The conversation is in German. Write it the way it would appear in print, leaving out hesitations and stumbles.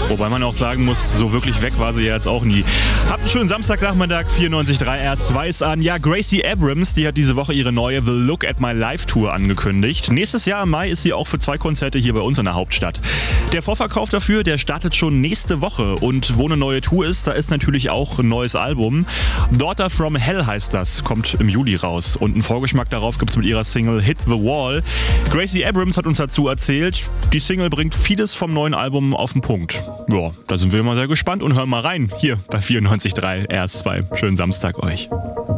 Wobei man auch sagen muss, so wirklich weg war sie ja jetzt auch nie. Habt einen schönen Samstagnachmittag, 94.3 R2 ist an. Ja, Gracie Abrams, die hat diese Woche ihre neue The Look at My Life Tour angekündigt. Nächstes Jahr im Mai ist sie auch für 2 Konzerte hier bei uns in der Hauptstadt. Der Vorverkauf dafür, der startet schon nächste Woche. Und wo eine neue Tour ist, da ist natürlich auch ein neues Album. Daughter from Hell heißt das, kommt im Juli raus. Und einen Vorgeschmack darauf gibt's mit ihrer Single Hit the Wall. Gracie Abrams hat uns dazu erzählt, die Single bringt vieles vom neuen Album auf den Punkt. Ja, da sind wir mal sehr gespannt und hören mal rein hier bei 94.3 RS2. Schönen Samstag euch.